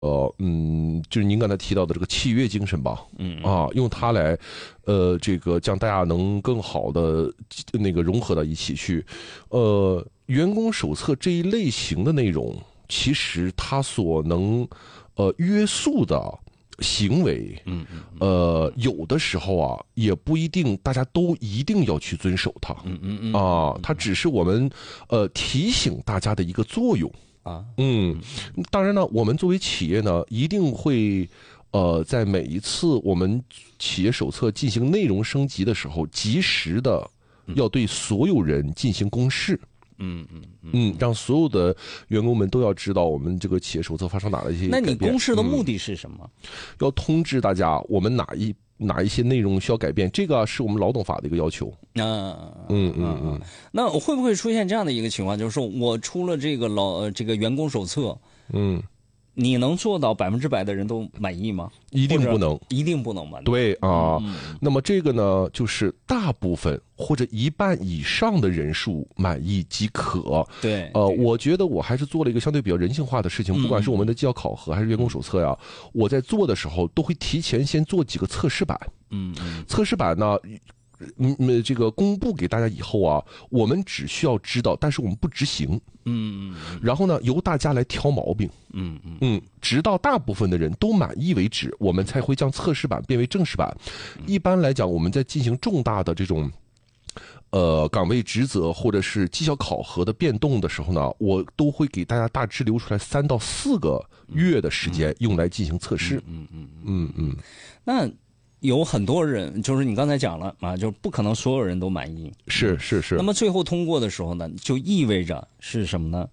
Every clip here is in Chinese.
就是您刚才提到的这个契约精神吧，用它来，这个将大家能更好的那个融合到一起去，员工手册这一类型的内容，其实它所能约束的行为，有的时候啊，也不一定大家都一定要去遵守它，它只是我们提醒大家的一个作用。当然呢，我们作为企业呢，一定会在每一次我们企业手册进行内容升级的时候，及时的要对所有人进行公示。让所有的员工们都要知道我们这个企业手册发生哪一些改变。 那你公示的目的是什么？ 要通知大家我们哪一些内容需要改变，这个是我们劳动法的一个要求。 那会不会出现这样的一个情况，就是说我出了这个员工手册，你能做到100%的人都满意吗？ 一定不能， 一定不能吧？ 对啊，那么这个呢，就是大部分或者一半以上的人数满意即可。 对， 我觉得我还是做了一个相对比较人性化的事情，不管是我们的绩效考核还是员工手册呀，我在做的时候都会提前先做几个测试版。测试版呢，这个公布给大家以后啊，我们只需要知道，但是我们不执行。然后呢，由大家来挑毛病。直到大部分的人都满意为止，我们才会将测试版变为正式版。一般来讲，我们在进行重大的这种岗位职责或者是绩效考核的变动的时候呢，我都会给大家大致留出来3到4个月的时间用来进行测试。 那有很多人，就是你刚才讲了啊，就是不可能所有人都满意。 是。 那么最后通过的时候呢，就意味着是什么呢？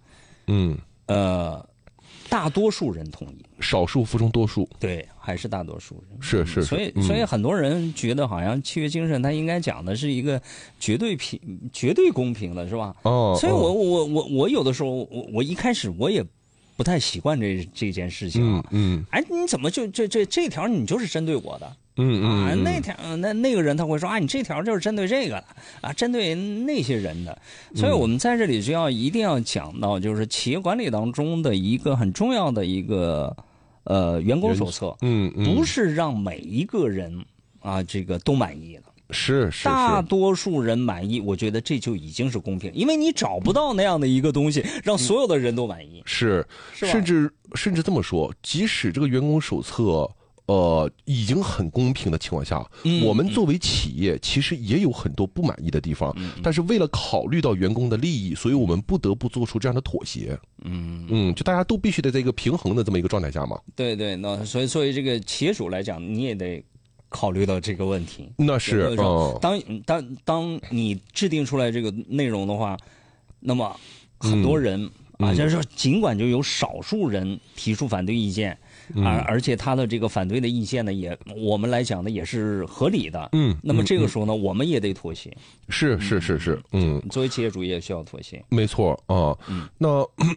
大多数人同意， 少数服从多数。 对，还是大多数人。 是。 所以很多人觉得好像契约精神，它应该讲的是一个绝对公平的，是吧？所以我有的时候我一开始我也不太习惯这件事情啊。你怎么就这条你就是针对我的？那条那个人他会说啊，你这条就是针对这个的啊，针对那些人的。所以我们在这里一定要讲到，就是企业管理当中的一个很重要的一个员工手册，不是让每一个人啊这个都满意的。 是大多数人满意，我觉得这就已经是公平，因为你找不到那样的一个东西让所有的人都满意。 是吧？甚至这么说，即使这个员工手册已经很公平的情况下，我们作为企业其实也有很多不满意的地方，但是为了考虑到员工的利益，所以我们不得不做出这样的妥协。就大家都必须得在一个平衡的这么一个状态下嘛。 对，那所以作为这个企业主来讲，你也得考虑到这个问题。 那是当你制定出来这个内容的话，那么很多人就是说尽管就有少数人提出反对意见。而且他的这个反对的意见呢，我们来讲呢也是合理的。那么这个时候呢，我们也得妥协。 是。 作为企业主也需要妥协。 没错啊。那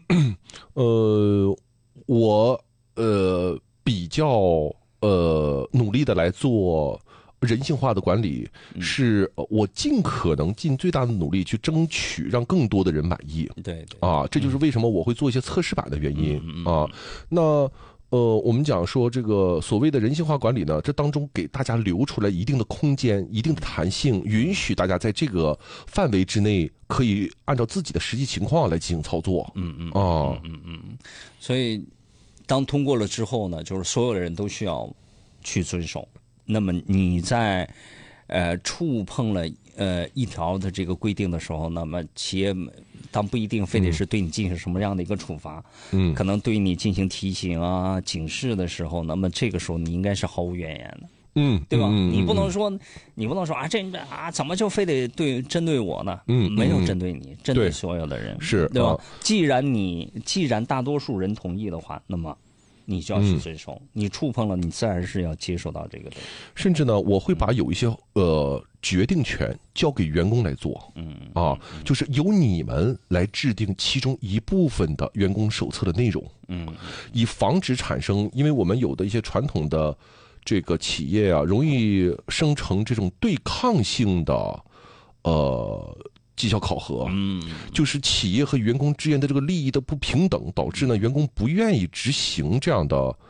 我比较努力的来做人性化的管理，是我尽可能尽最大的努力去争取让更多的人满意。 对这就是为什么我会做一些测试版的原因啊。那我们讲说这个所谓的人性化管理呢，这当中给大家留出来一定的空间、一定的弹性，允许大家在这个范围之内可以按照自己的实际情况来进行操作。 所以当通过了之后呢，就是所有的人都需要去遵守。那么你在触碰了一条的这个规定的时候，那么企业当不一定非得是对你进行什么样的一个处罚，可能对你进行提醒啊、警示的时候，那么这个时候你应该是毫无怨言的，对吧？你不能说啊，怎么就非得针对我呢？没有针对你，针对所有的人， 是对吧？既然大多数人同意的话，那么你就要去遵守，你触碰了，你自然是要接受到这个的。 甚至呢，我会把有一些决定权交给员工来做，就是由你们来制定其中一部分的员工手册的内容，以防止产生，因为我们有的一些传统的这个企业啊，容易生成这种对抗性的绩效考核，就是企业和员工之间的这个利益的不平等，导致呢员工不愿意执行这样的